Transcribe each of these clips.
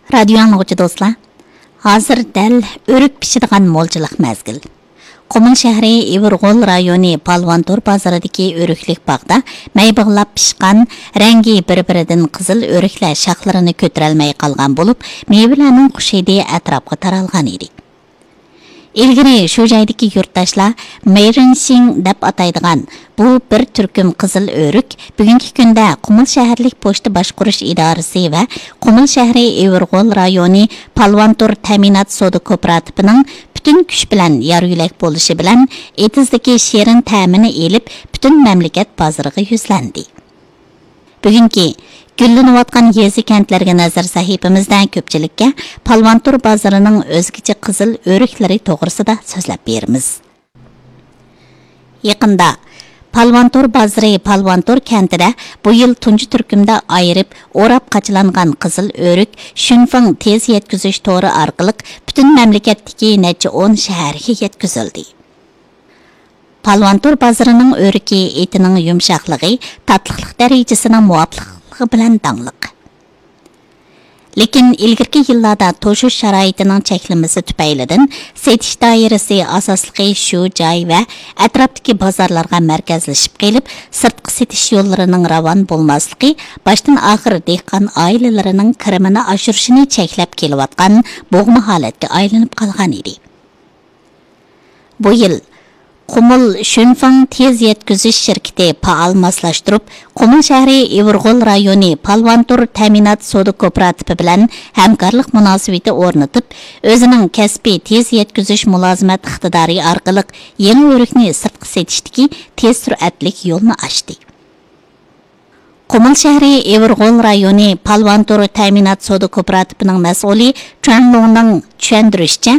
Radio anlıqçı dostlar, hazır dəl örük pişidigan molçılıq məzgil. Qumul şəhəri İvrğol rayoni Palvantor bazarıdaki örüklük bağda məybığlap pişqan, rəngi bir-biridən qızıl örüklər şaxlarını kötürəlməyi qalğan bulub, meyvələrinin xuşidi ətrafqa taralğan idi. İlgiri şu joydagi yurtdoshlar Meyrinsing deb ataydigan bu bir turkum qizil örük bugungi kunda Qumul shaharlik pochta boshqarish idorasi va Qumul shahri Ivrg'ol rayoni Palvantor ta'minot soda kooperativining butun kuch bilan yaruyulak bo'lishi bilan etizdagi sherin ta'mini elib butun mamlakat bozoriga yuzlandi. Bugungi güllanayotgan yezi kentlarga nazar sahifamizdan ko'pchilikka Palvantor bozorining o'zgacha qizil o'riklari to'g'risida so'zlab beramiz. Yaqinda Palvantor bozori Palvantor kentida bu yil tunji turkumda ayirib, o'rab qachilangan qizil o'rik Shunfeng tez yetkazish to'ri orqali butun mamlakatdagi necha 10 shaharga yetkazildi. Palvantor bozorining o'riki etining yumshoqligi, tatliqlik darajasining muvofiqligi bilan dangliq. Lekin ilgirki yillarda to'shish sharoitining cheklamasi tufaylidan setish doirasi asosligi shu joy va atrofdagi bozorlarga markazlashib kelib, sirtqi setish yo'llarining ravon bo'lmasligi boshdan oxir dehqon oilalarining kirimini oshirishini cheklab kelayotgan bo'g'ma holatga aylanib qolgan edi. Bu yil Qumul Shunfeng tez yetkazish shirkati faol moslashtirib, Qumul shahri Ivrg'ol rayoni Palvantor ta'minot soda kooperativi bilan hamkorlik munosabati o'rnatib, o'zining kasbiy tez yetkazish mulozimat iqtidori orqali yangi o'rikni sirtqi setishdagi tez sur'atlik yo'lni ochdi. Qumul shahri Ivrg'ol rayoni Palvantor ta'minot soda kooperativining mas'uli Chuanlongning tushuntirishicha,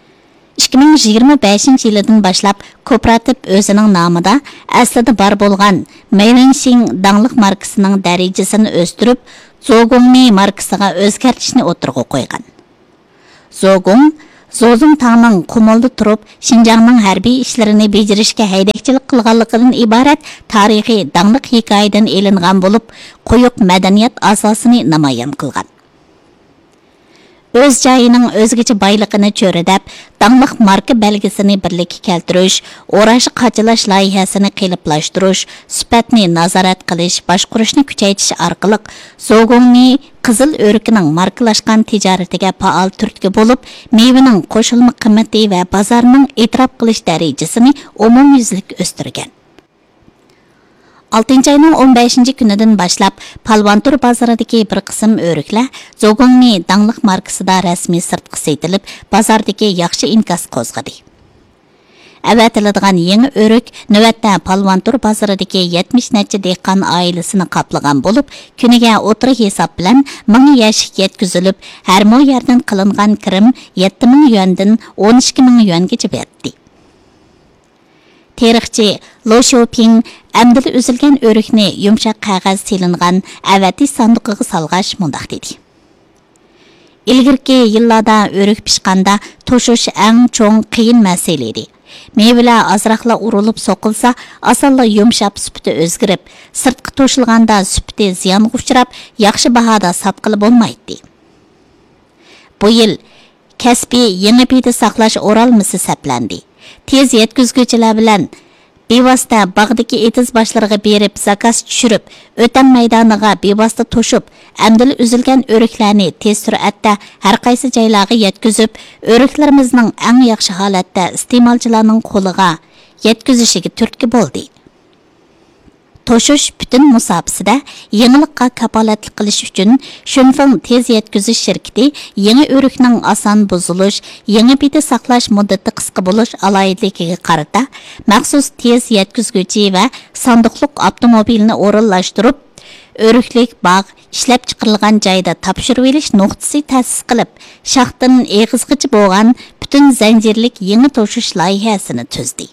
2025 yildan boshlab kooperativ o'zining nomida aslida bor bo'lgan Meyrinsing dangliq markasining darajasini o'stirib, Zogongmi markasiga o'zgartishni o'tirg'a qo'ygan. Zozung Tangning Qumulda turib, Xinjiangning harbiy ishlarini bajarishga haydakchilik qilganligidan iborat tarixiy dangliq hikoyadan elingan bo'lib, qo'yiq madaniyat asosini namoyon qilgan. Öz joyining o'zgacha boyligini cho'ridab, dangliq marka belgisini birlikka keltirish, o'rash qachilash loyihasini qiliblashtirish, sifatni nazorat qilish, boshqarishni kuchaytirish orqali Zogongmi qizil o'rikining markalashgan tijoratiga faol turtki bo'lib, meyvaning qo'shilma qiymati va bozorning e'tirof qilish darajasini umumyuzlik o'stirgan. 6 ayning 15 kunidan boshlab Palvantor bozoridagi bir qism o'riklar Zogongmi dangliq markasida rasmiy sirtqi setilib, bozordagi yaxshi inkas qo'zg'adi. Avatiladigan yangi o'rik navbatda Palvantor bozoridagi 70 necha dehqon oilasini qoplagan bo'lib, kuniga o'tri hisob bilan 1000 yashik yetkazilib, har mo yerdan qilingan kirim 7000 yuandan 12000 yuangacha berdi. Tarixchi Lo Xiaoping әмділі үзілген өрікні yumshaq qog'oz silingan avati sanduqiga salg'ash mundaq dedi. Ilgirki yillarda o'rik pishqanda to'shish eng cho'ng qiyin masala edi. Meyvelar azroqla urilib so'qilsa, asonla yumshab sufati o'zgarib, sirtqi to'shilganda sufati ziyonga uchrab, yaxshi bahoda sotqili bo'lmaydi. Bu yil kasbiy yangi payda saqlash o'ralmasi saplandi. Tez yetkazuvchilar bilan bevosita bog'dagi etiz boshlariga berib zakaz tushirib, o'tan maydoniga bevosita to'shib, amdili uzilgan o'riklarni tez sur'atda har qaysi joylarga yetkazib, o'riklarimizning eng yaxshi holatda iste'molchilarning qo'liga yetkazishiga turtki bo'ldi. To'shish butun musofasida yangilikqa kapolatlik qilish uchun Shunfeng tez yetkazish shirkati yangi o'rikning oson buzilish, yangi payda saqlash muddati qisqa bo'lish alohidligiga qarata maxsus tez yetkazuvchi va sanduqliq avtomobilni o'rinlashtirib, o'riklik bog' ishlab chiqarilgan joyda topshirib olish nuqtasi ta'sis qilib, shaxtdan eg'izgacha bo'lgan butun zanjirlik yangi to'shish loyihasini tuzdi.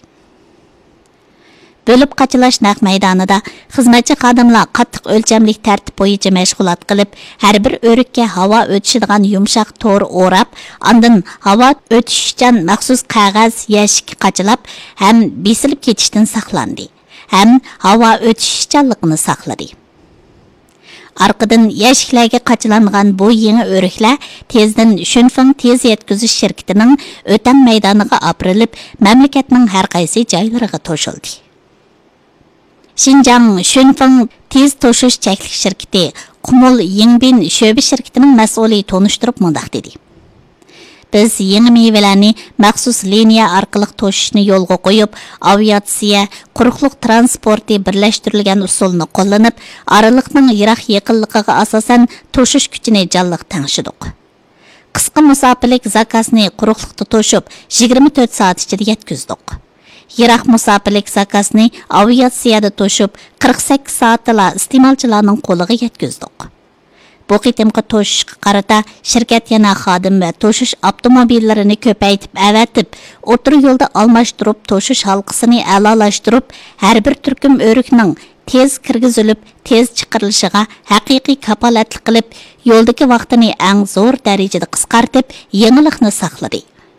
Bölüp qaçılash naq maydonida xizmatchi xodimlar qattiq o'lchamlik tartib bo'yicha mashg'ulot qilib, har bir o'rikka havo o'tishadigan yumshoq to'r o'rab, ondan havo o'tishchan maxsus qog'oz yashik qachilab, ham besilib ketishdan saqlandi, ham havo o'tishchanligini saqladi. Arqadan yashiklarga qachilangan bu yangi o'riklar tezdan Shunfeng tez yetkazish shirkatining o'tam maydoniga opirilib, mamlakatning har qaysi joylariga to'shildi. Xinjiang Shunfeng tez to'shish cheklik shirkati Qumul Yingbin sho'ba shirkatining mas'uli tonishtirib mundaq dedi. Biz yangi meyvelarni maxsus liniya orqali to'shishni yo'lga qo'yib, aviatsiya, quruqliq transporti birlashtirilgan usulni qo'llanib, oraliqning yiroq yaqinligiga asosan to'shish kuchini jonliq tangshidik. Qisqa musofirlik zakasini quruqliqda to'shib 24 soat ichida yetkazdik. Yiroq musofirlik zakasini aviatsiyada to'shib 48 soatda iste'molchilarning qo'liga yetkazdik. Bu qitimqi to'shishga qarata shirkat yana xodim va to'shish avtomobillarini ko'paytib avatib, o'tir yo'lda almashtirib to'shish halqasini a'lolashtirib, har bir turkum o'rikning tez kirgizilib, tez chiqarilishiga haqiqiy kapolatlik qilib, yo'ldagi vaqtini eng zo'r darajada qisqartib, yangilikni saqladi.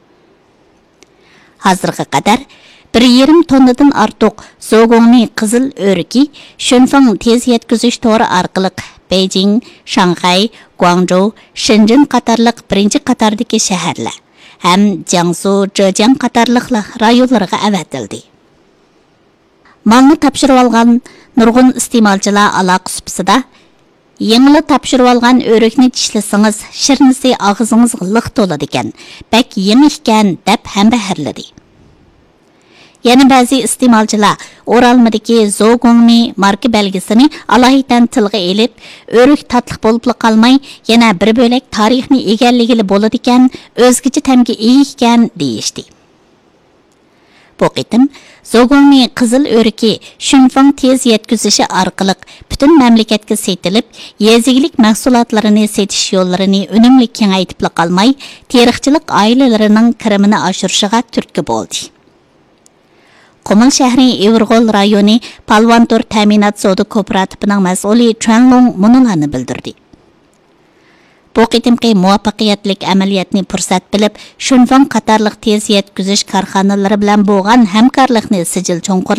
Hozirga qadar 1,5 tonnadan ortiq Zogongni qizil o'riki Shunfeng tez yetkazish to'ri orqali Beijing, Shanghai, Guangzhou, Shenzhen qatorliq birinchi qatordagi shaharlar ham Jiangsu, Zhejiang qatorliq rayonlarga avatildi. Malni topshirib olgan nurg'un iste'molchilar aloqa suhbatida yangi topshirib olgan o'rikni tishlasangiz, shirnisi og'zingizga liq to'ladi ekan, bak yangi ekan deb ham baharladi. Yana ba'zi iste'molchilar o'ralmadagi Zogongni marka belgisini alohida tilga elib, o'rik tatliq bo'lib qolmay, yana bir bo'lak tarixni egalligili bo'ladi ekan, o'zgacha tamga ega ekan deyishdi. Bu qitim Zogongni qizil o'riki Shunfeng tez yetkazishi orqali butun mamlakatga setilib, yezigilik mahsulotlarini setish yo'llarini unumli kengaytib qolmay, teriqchilik oilalarining kirimini oshirishiga turtki bo'ldi. Qumul shahri Evrg'ol rayoni Palvantor ta'minot savdo kooperativining mas'uli Chuanlong munolarni bildirdi. Bu qitimqi muvaffaqiyatlik amaliyotni fursat bilib, Shunfeng qatorliq tez yetkazish korxonalari bilan bo'lgan hamkorlikni sijil cho'nqur